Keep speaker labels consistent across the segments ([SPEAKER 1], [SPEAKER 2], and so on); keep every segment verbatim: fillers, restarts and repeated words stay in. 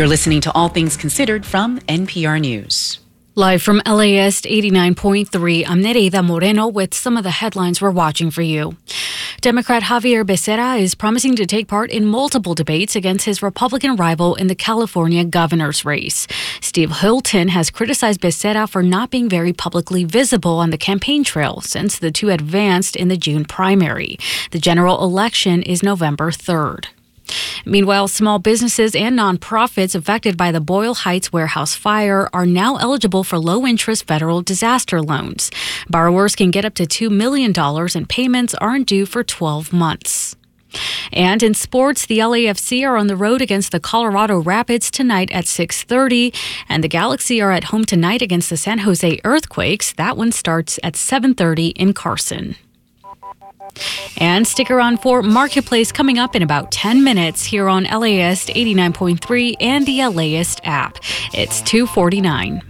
[SPEAKER 1] You're listening to All Things Considered from N P R News.
[SPEAKER 2] Live from L A S eighty-nine point three, I'm Nereida Moreno with some of the headlines we're watching for you. Democrat Xavier Becerra is promising to take part in multiple debates against his Republican rival in the California governor's race. Steve Hilton has criticized Becerra for not being very publicly visible on the campaign trail since the two advanced in the June primary. The general election is November third. Meanwhile, small businesses and nonprofits affected by the Boyle Heights warehouse fire are now eligible for low-interest federal disaster loans. Borrowers can get up to two million dollars, and payments aren't due for twelve months. And in sports, the L A F C are on the road against the Colorado Rapids tonight at six thirty, and the Galaxy are at home tonight against the San Jose Earthquakes. That one starts at seven thirty in Carson. And stick around for Marketplace coming up in about ten minutes here on L A S eighty-nine point three and the LAist app. It's two forty-nine.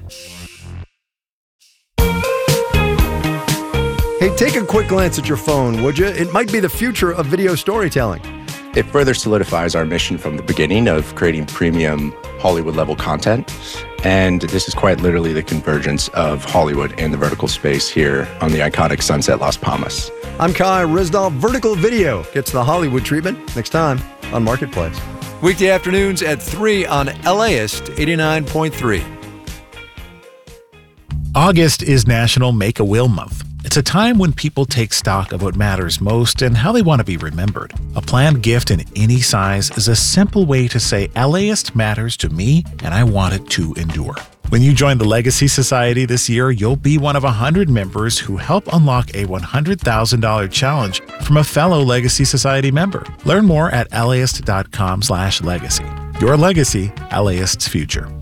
[SPEAKER 3] Hey, take a quick glance at your phone, would you? It might be the future of video storytelling.
[SPEAKER 4] It further solidifies our mission from the beginning of creating premium Hollywood-level content. And this is quite literally the convergence of Hollywood and the vertical space here on the iconic Sunset Las Palmas.
[SPEAKER 3] I'm Kai Risdall. Vertical video gets the Hollywood treatment next time on Marketplace.
[SPEAKER 5] Weekday afternoons at three on LAist eighty-nine point three.
[SPEAKER 6] August is National Make-A-Will Month. It's a time when people take stock of what matters most and how they want to be remembered. A planned gift in any size is a simple way to say LAist matters to me and I want it to endure. When you join the Legacy Society this year, you'll be one of one hundred members who help unlock a one hundred thousand dollars challenge from a fellow Legacy Society member. Learn more at laist.com slash legacy. Your legacy, LAist's future.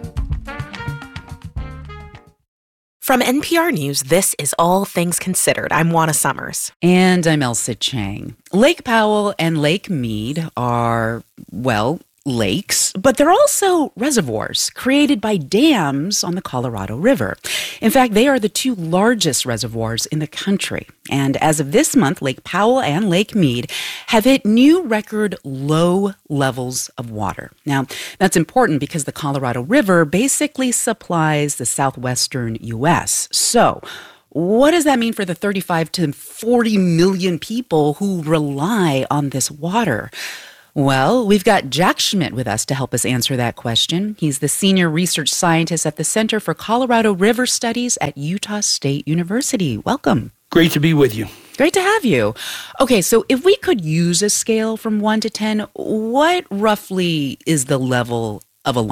[SPEAKER 7] From N P R News, this is All Things Considered. I'm Juana Summers.
[SPEAKER 1] And I'm Elsa Chang. Lake Powell and Lake Mead are, well, lakes, but they're also reservoirs created by dams on the Colorado River. In fact, they are the two largest reservoirs in the country. And as of this month, Lake Powell and Lake Mead have hit new record low levels of water. Now, that's important because the Colorado River basically supplies the southwestern U S. So, what does that mean for the thirty-five to forty million people who rely on this water? Well, we've got Jack Schmidt with us to help us answer that question. He's the senior research scientist at the Center for Colorado River Studies at Utah State University. Welcome.
[SPEAKER 8] Great to be with you.
[SPEAKER 1] Great to have you. Okay, so if we could use a scale from one to ten, what roughly is the level of alarm?